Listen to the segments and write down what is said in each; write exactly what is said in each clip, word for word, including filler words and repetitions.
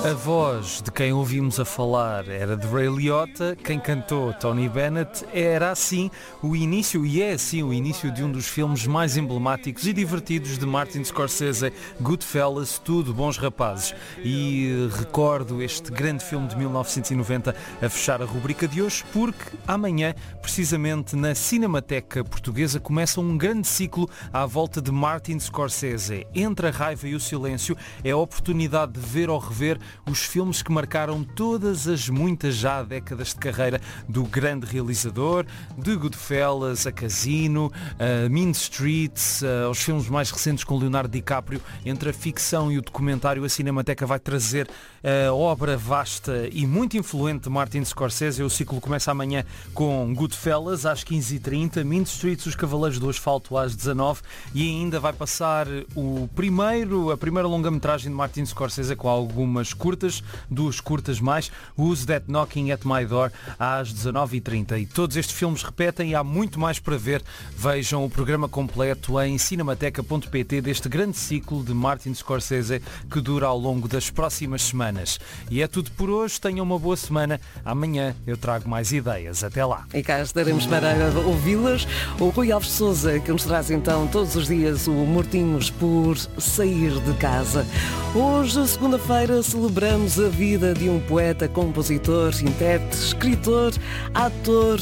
A voz de quem ouvimos a falar era de Ray Liotta, quem cantou Tony Bennett. Era assim o início, e é assim o início de um dos filmes mais emblemáticos e divertidos de Martin Scorsese, Goodfellas, Tudo Bons Rapazes. E recordo este grande filme de mil novecentos e noventa a fechar a rubrica de hoje, porque amanhã, precisamente na Cinemateca Portuguesa, começa um grande ciclo à volta de Martin Scorsese. Entre a raiva e o silêncio é a oportunidade de ver ou rever os filmes que marcaram todas as muitas já décadas de carreira do grande realizador, de Goodfellas a Casino, a Mean Streets, aos filmes mais recentes com Leonardo DiCaprio. Entre a ficção e o documentário, a Cinemateca vai trazer a obra vasta e muito influente de Martin Scorsese. O ciclo começa amanhã com Goodfellas às quinze e trinta, Mean Streets, Os Cavaleiros do Asfalto às dezanove, e ainda vai passar o primeiro, a primeira longa-metragem de Martin Scorsese com algumas curtas, duas curtas mais, Who's That Knocking at My Door às dezanove e trinta. E todos estes filmes repetem e há muito mais para ver. Vejam o programa completo em cinemateca ponto pt deste grande ciclo de Martin Scorsese que dura ao longo das próximas semanas. E é tudo por hoje. Tenham uma boa semana. Amanhã eu trago mais ideias. Até lá. E cá estaremos para ouvi-las. O Rui Alves Sousa, que nos traz então todos os dias o Mortinhos por Sair de Casa. Hoje, segunda-feira, celebramos a vida de um poeta, compositor, intérprete, escritor, ator.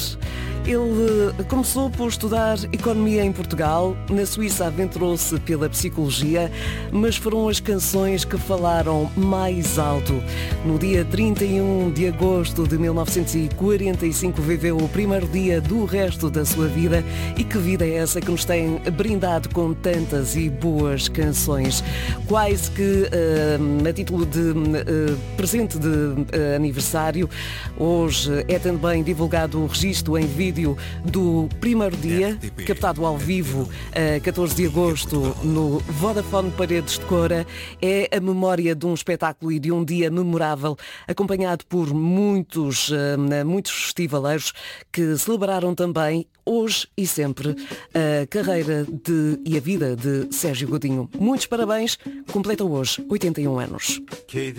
Ele começou por estudar Economia em Portugal, na Suíça aventurou-se pela Psicologia, mas foram as canções que falaram mais alto. No dia trinta e um de agosto de mil novecentos e quarenta e cinco viveu o primeiro dia do resto da sua vida. E que vida é essa que nos tem brindado com tantas e boas canções? Quase que uh, a título de uh, presente de uh, aniversário, hoje é também divulgado o registro em vídeo do primeiro dia, captado ao vivo a catorze de agosto no Vodafone Paredes de Coura. É a memória de um espetáculo e de um dia memorável, acompanhado por muitos, muitos festivaleiros que celebraram também, hoje e sempre, a carreira de, e a vida de Sérgio Godinho. Muitos parabéns, completa hoje oitenta e um anos.